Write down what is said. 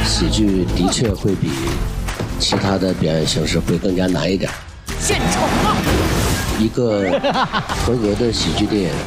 喜剧的确会比其他的表演形式会更加难一点。 献丑啊！ 一个合格的喜剧电影